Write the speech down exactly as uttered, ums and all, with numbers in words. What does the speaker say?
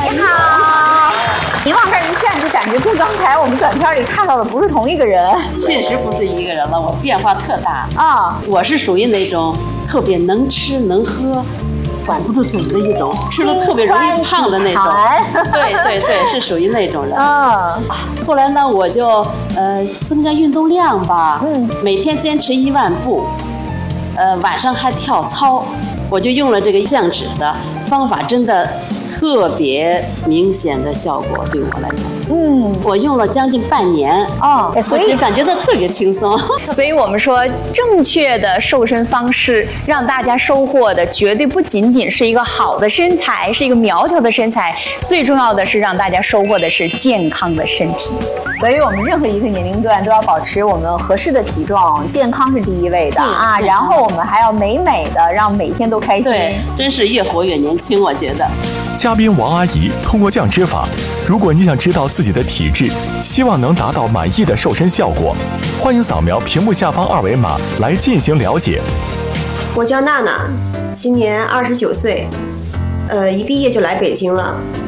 你好。您往这儿一站，就感觉跟刚才我们短片里看到的不是同一个人。 确实不是一个人了，我变化特大啊！ 我是属于那种特别能吃能喝。管不住嘴的一种，吃了特别容易胖的那种。对对对，是属于那种人。嗯。后来呢，我就呃增加运动量吧，嗯，每天坚持一万步，呃晚上还跳操，我就用了这个降脂的方法，真的特别明显的效果，对我来讲。嗯，我用了将近半年哦，所以感觉到特别轻松。 所以我们说，正确的瘦身方式，让大家收获的绝对不仅仅是一个好的身材，是一个苗条的身材，最重要的是让大家收获的是健康的身体。所以我们任何一个年龄段都要保持我们合适的体重，健康是第一位的啊。然后我们还要美美的，让每天都开心。 对，真是越活越年轻，我觉得。 嘉宾王阿姨通过降脂法，如果你想知道自己的体质，希望能达到满意的瘦身效果，欢迎扫描屏幕下方二维码来进行了解。 我叫娜娜，今年二十九岁，呃，一毕业就来北京了。